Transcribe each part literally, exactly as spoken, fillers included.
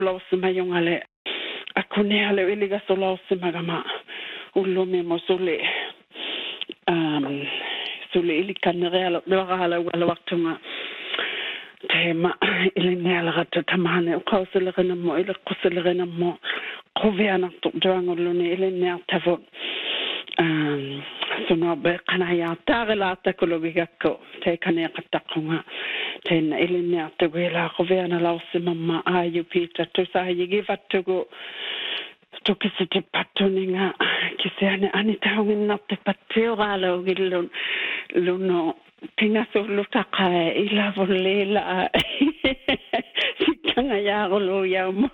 lausimayungale akuneale iliga solausimagama ulumi mosule um sule ilikanreala lorala wala waktunga tema ilineala gata tamane ukauselena mo ile kuselena mo koviana to drangoluni ilinea tavo um sono be kanaya tagela takologikako te kanaya katakunga ten ilinea tagela koviana lausimama ayu pita to sa yigi vatugo to kisite patuninga kisiane anitawin natte patira gilun luno tinga so lutaka ila volela sikanga ya golo ya mo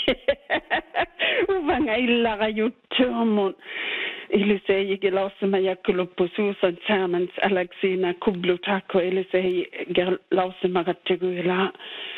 uvanga illa ga yutumo ilise yigi lausima ya kulupusu san salmons alexina kublutako ilise lausima gategula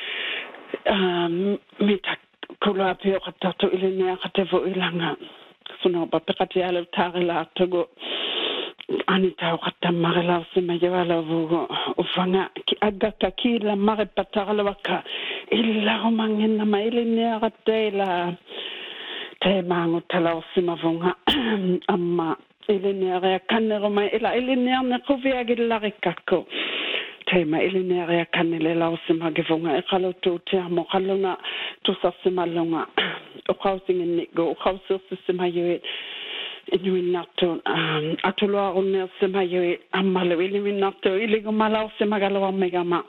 um mita kula pio katato ilinea katevo ilanga suno bapekati ala tarila togo anita kata marela sima yawala vugo ufanga agaka kila mare patala waka illa romangena ma ilinea katela te mango tala sima vonga amma ilinea ya kanero ma ila ilinea na kovia gila rikako tema ilinea ya kanele la sima givonga ekalo to te amo kalona to sasima longa o housing in go house system ayo inuinato um atolo on sima yo amale iluminato iligo malo sima galo megama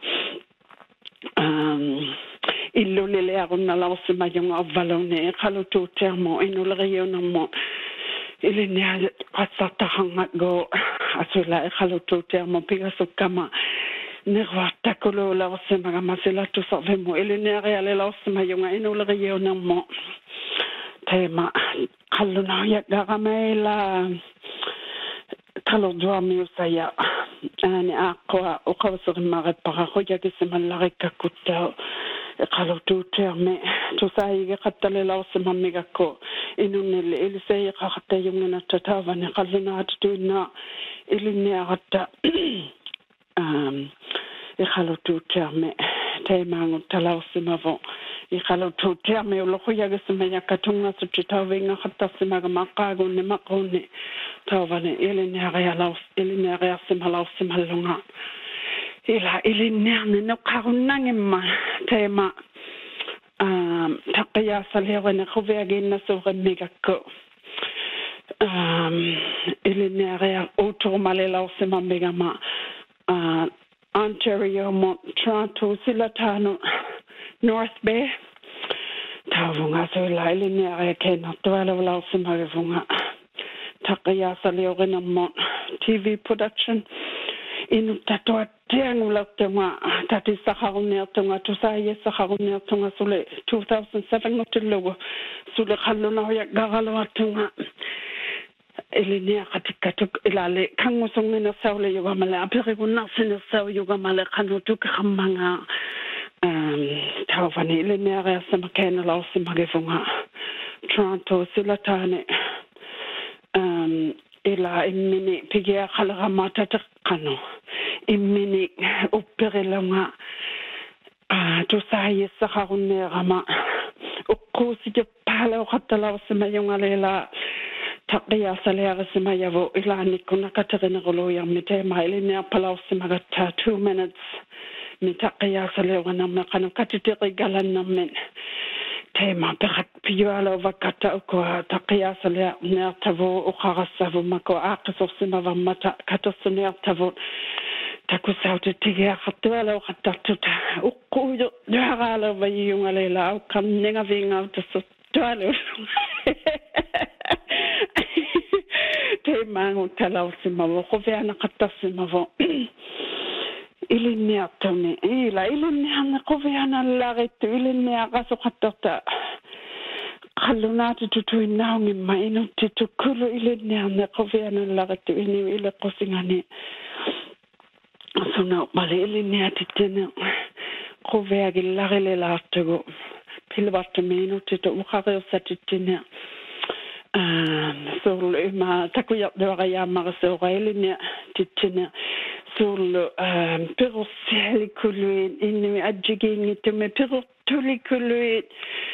um illo lele arona la sima yo avalone ekalo to te amo enolo reyono mo ilinea pasata hanga go asula ekalo to te amo piga sokama nervata kolo la sema kama sela tu savemo elenere ale la sema yonga eno le yona mo tema kaluna ya garamela kalo doa mi usaya ani akwa o kawso mare para hoja ke sema la rekakuta kalo tu terme tu sai ge katale la sema mega ko eno ne ele sei khata yonga na tatava ne kaluna atu na elenere ata um e khalo tu terme te mango talau simavo e khalo tu terme lo khoya ge semenya katunga su titawenga khata semaga makago ne makone tawale ele ne area laus ele ne area simala simalunga ila ele ne no karunange ma tema um taqiya salewa ne khove ge na so mega ko um ele ne area auto malela sema mega ma uh Ontario, Mont Toronto, Silatano, North Bay. Tavunga so laile ne area kena toala wala simavunga. Takia saleorena Mont T V production. Inu tato tiang latema tati saharune tonga to saye saharune tonga sule two thousand seven ngotelo sule khallona ya gagalo tonga. Elinea katika tuk ilale kango songena saule yoga male apere kuna sene sau yoga male kano tuk kamanga um tawani elinea ya samakena la simagevunga Toronto silatane um ila imini pigia khala mata takano imini opere longa ah to saye saharune rama okusi de pala khatala simayonga lela taqiya salera sima yavo ilani kuna katarina golo ya mite maile ne palau sima gata two minutes mi taqiya salera na me kana katitiri galan na men tema pekat piala vakata ko taqiya salera ne tavo o kharasavo mako aqso sima va mata katasne tavo takusauti tigia khatwala o khatatuta o kuyo dagala vayunga lela o kamnga vinga to toalo te mango talau simavo koveana katasimavo ili ne atone ila ili ne ana koveana laretu ili ne agaso katata khaluna tutu inaungi maino tutu kulu ili ne ana koveana laretu ini ili kosingane sona male ili ne atitene kovea gilagele latugo pilvarte meno tutu ukhare satitene um so ma takuya de ya marso railene titina sur um pero sel kulu in adjiging te me pero tuli kulu